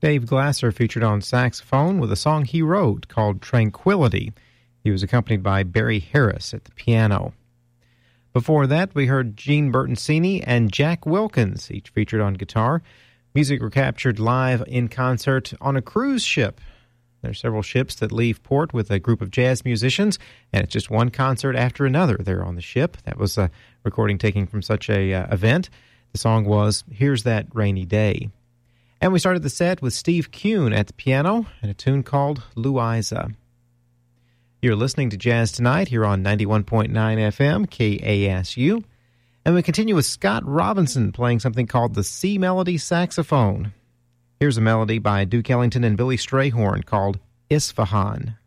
Dave Glasser featured on saxophone with a song he wrote called Tranquility. He was accompanied by Barry Harris at the piano. Before that, we heard Gene Bertoncini and Jack Wilkins, each featured on guitar. Music were captured live in concert on a cruise ship. There are several ships that leave port with a group of jazz musicians, and it's just one concert after another there on the ship. That was a recording taken from such a event. The song was Here's That Rainy Day. And we started the set with Steve Kuhn at the piano and a tune called Louisa. You're listening to Jazz Tonight here on 91.9 FM, KASU. And we continue with Scott Robinson playing something called the C Melody Saxophone. Here's a melody by Duke Ellington and Billy Strayhorn called Isfahan.